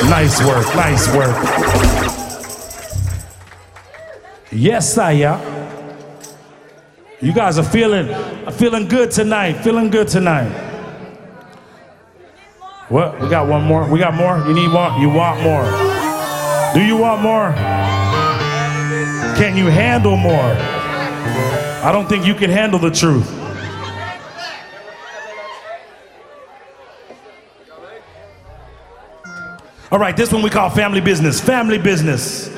Nice work, nice work. Yes, Saya. You guys are feeling good tonight, feeling good tonight. What? We got one more? We got more? You need more? You want more? Do you want more? Can you handle more? I don't think you can handle the truth. All right, this one we call family business. Family business.